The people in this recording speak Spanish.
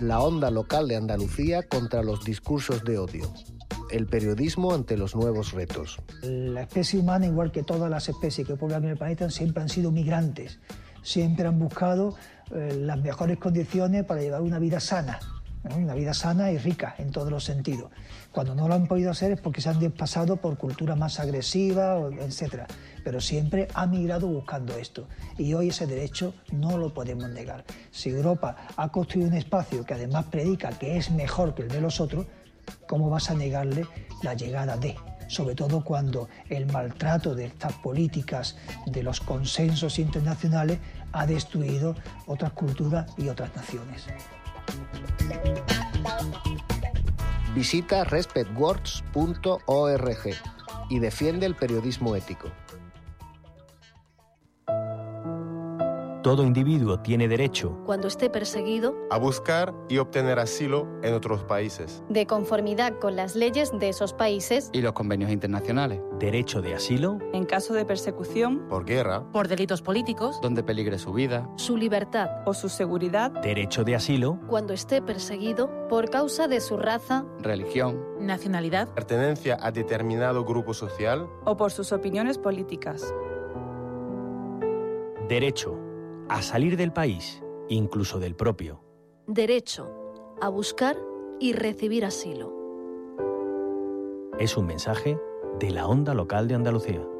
La onda local de Andalucía contra los discursos de odio. El periodismo ante los nuevos retos. La especie humana, igual que todas las especies que poblan el planeta, siempre han sido migrantes. Siempre han buscado las mejores condiciones para llevar una vida sana, ¿no? Una vida sana y rica en todos los sentidos. Cuando no lo han podido hacer es porque se han desplazado por culturas más agresivas, etc. Pero siempre ha migrado buscando esto. Y hoy ese derecho no lo podemos negar. Si Europa ha construido un espacio que además predica que es mejor que el de los otros, ¿cómo vas a negarle la llegada de? Sobre todo cuando el maltrato de estas políticas, de los consensos internacionales, ha destruido otras culturas y otras naciones. Visita respectwords.org y defiende el periodismo ético. Todo individuo tiene derecho, cuando esté perseguido, a buscar y obtener asilo en otros países, de conformidad con las leyes de esos países y los convenios internacionales. Derecho de asilo, en caso de persecución, por guerra, por delitos políticos, donde peligre su vida, su libertad o su seguridad. Derecho de asilo, cuando esté perseguido, por causa de su raza, religión, nacionalidad, pertenencia a determinado grupo social o por sus opiniones políticas. derecho a salir del país, incluso del propio. derecho a buscar y recibir asilo. Es un mensaje de la Onda Local de Andalucía.